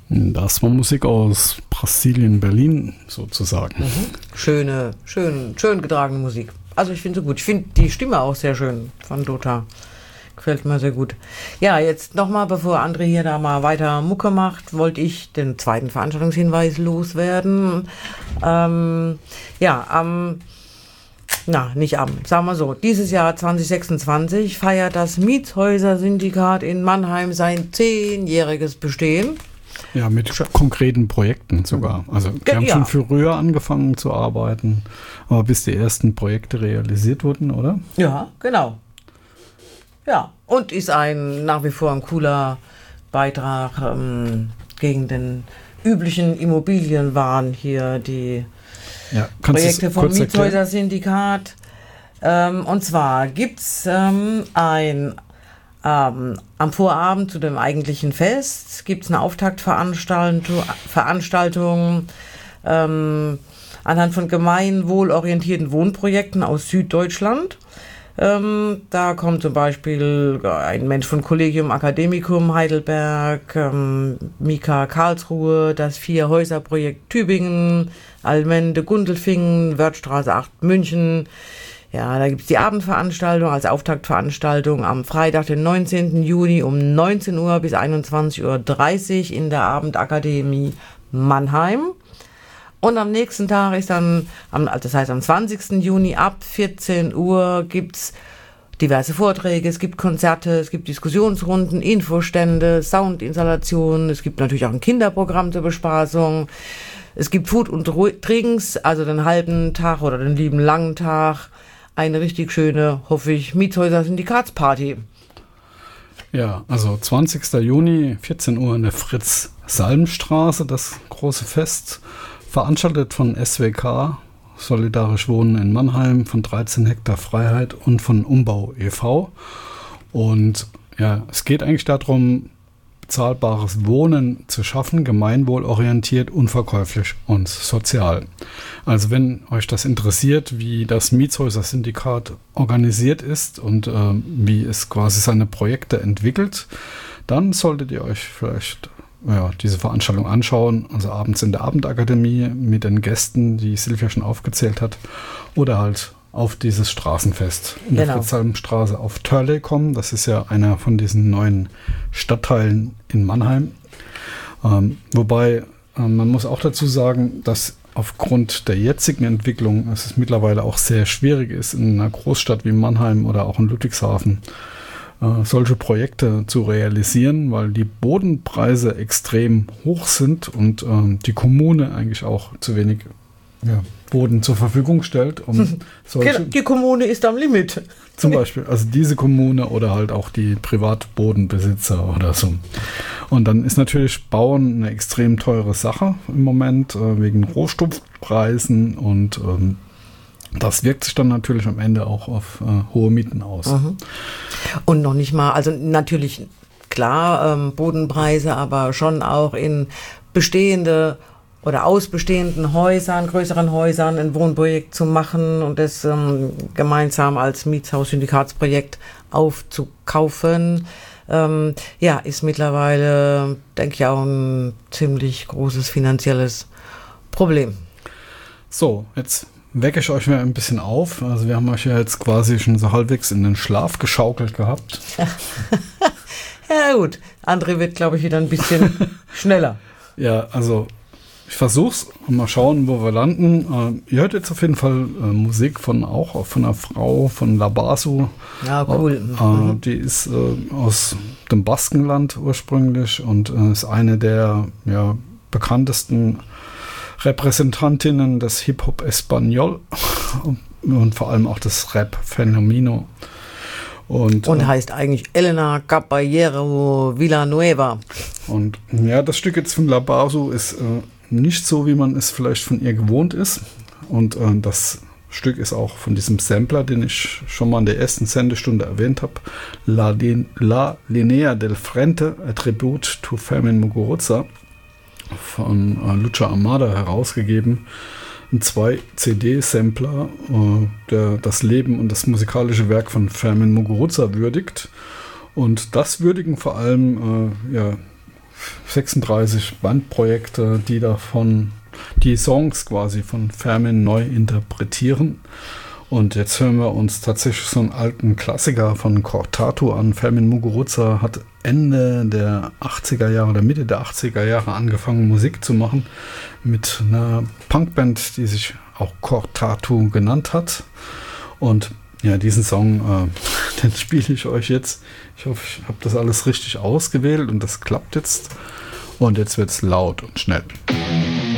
Das war Musik aus Brasilien, Berlin sozusagen. Schön getragene Musik. Also ich finde sie gut. Ich finde die Stimme auch sehr schön von Dota. Gefällt mir sehr gut. Ja, jetzt nochmal, bevor André hier da mal weiter Mucke macht, wollte ich den zweiten Veranstaltungshinweis loswerden. Sagen wir so, dieses Jahr 2026 feiert das Mietshäuser-Syndikat in Mannheim sein 10-jähriges Bestehen. Ja, mit konkreten Projekten sogar. Also wir haben schon früher angefangen zu arbeiten, aber bis die ersten Projekte realisiert wurden, oder? Ja, genau. Ja, und ist nach wie vor ein cooler Beitrag gegen den üblichen Immobilienwahn hier, die Projekte vom Mietshäuser-Syndikat. Und zwar gibt es am Vorabend zu dem eigentlichen Fest gibt es eine Auftaktveranstaltung anhand von gemeinwohlorientierten Wohnprojekten aus Süddeutschland. Da kommt zum Beispiel ein Mensch von Collegium Academicum Heidelberg, Mika Karlsruhe, das 4-Häuser-Projekt Tübingen, Allmende Gundelfingen, Wörthstraße 8 München. Ja, da gibt es die Abendveranstaltung als Auftaktveranstaltung am Freitag, den 19. Juni um 19 Uhr bis 21.30 Uhr in der Abendakademie Mannheim. Und am nächsten Tag ist dann, das heißt am 20. Juni ab 14 Uhr gibt es diverse Vorträge, es gibt Konzerte, es gibt Diskussionsrunden, Infostände, Soundinstallationen, es gibt natürlich auch ein Kinderprogramm zur Bespaßung. Es gibt Food und Drinks, also den halben Tag oder den lieben langen Tag. Eine richtig schöne, hoffe ich, Mietshäuser-Syndikatsparty. Ja, also 20. Juni, 14 Uhr in der Fritz-Salm-Straße, das große Fest. Veranstaltet von SWK, Solidarisch Wohnen in Mannheim, von 13 Hektar Freiheit und von Umbau e.V. Und ja, es geht eigentlich darum, bezahlbares Wohnen zu schaffen, gemeinwohlorientiert, unverkäuflich und sozial. Also wenn euch das interessiert, wie das Mietshäuser-Syndikat organisiert ist und wie es quasi seine Projekte entwickelt, dann solltet ihr euch vielleicht diese Veranstaltung anschauen, also abends in der Abendakademie mit den Gästen, die Silvia schon aufgezählt hat, oder halt auf dieses Straßenfest in der Fritz-Salm-Straße auf Törle kommen. Das ist ja einer von diesen neuen Stadtteilen in Mannheim. Wobei man muss auch dazu sagen, dass aufgrund der jetzigen Entwicklung es mittlerweile auch sehr schwierig ist, in einer Großstadt wie Mannheim oder auch in Ludwigshafen solche Projekte zu realisieren, weil die Bodenpreise extrem hoch sind und die Kommune eigentlich auch zu wenig Boden zur Verfügung stellt. Die Kommune ist am Limit. Zum Beispiel, also diese Kommune oder halt auch die Privatbodenbesitzer oder so. Und dann ist natürlich Bauen eine extrem teure Sache im Moment wegen Rohstoffpreisen und das wirkt sich dann natürlich am Ende auch auf hohe Mieten aus. Und noch nicht mal, also natürlich klar Bodenpreise, aber schon auch in bestehende oder aus bestehenden Häusern, größeren Häusern ein Wohnprojekt zu machen und das gemeinsam als Mietshaus-Syndikatsprojekt aufzukaufen, ist mittlerweile, denke ich, auch ein ziemlich großes finanzielles Problem. So, jetzt wecke ich euch mal ein bisschen auf. Also wir haben euch ja jetzt quasi schon so halbwegs in den Schlaf geschaukelt gehabt. Ja gut, André wird, glaube ich, wieder ein bisschen schneller. Ja, also ich versuch's und mal schauen, wo wir landen. Ihr hört jetzt auf jeden Fall Musik von einer Frau von Labasu. Ja, cool. Die ist aus dem Baskenland ursprünglich und ist eine der bekanntesten Repräsentantinnen des Hip-Hop Español und vor allem auch des Rap Fenomeno. Und heißt eigentlich Elena Caballero Villanueva. Und ja, das Stück jetzt von Labasu ist nicht so, wie man es vielleicht von ihr gewohnt ist. Und das Stück ist auch von diesem Sampler, den ich schon mal in der ersten Sendestunde erwähnt habe. La Linea del Frente, a Tribute to Fermin Muguruza, von Lucha Armada herausgegeben. Ein 2-CD-Sampler, der das Leben und das musikalische Werk von Fermin Muguruza würdigt. Und das würdigen vor allem 36 Bandprojekte, die die Songs quasi von Fermin neu interpretieren. Und jetzt hören wir uns tatsächlich so einen alten Klassiker von Cortatu an. Fermin Muguruza hat Ende der 80er Jahre oder Mitte der 80er Jahre angefangen, Musik zu machen mit einer Punkband, die sich auch Cortatu genannt hat. Und ja, diesen Song, den spiele ich euch jetzt. Ich hoffe, ich habe das alles richtig ausgewählt und das klappt jetzt. Und jetzt wird es laut und schnell.